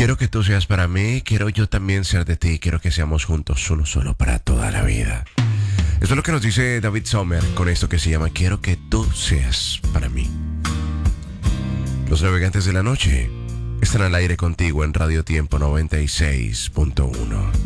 Quiero que tú seas para mí, quiero yo también ser de ti, quiero que seamos juntos uno solo para toda la vida. Eso es lo que nos dice David Sommer con esto que se llama Quiero que tú seas para mí. Los navegantes de la noche están al aire contigo en Radio Tiempo 96.1.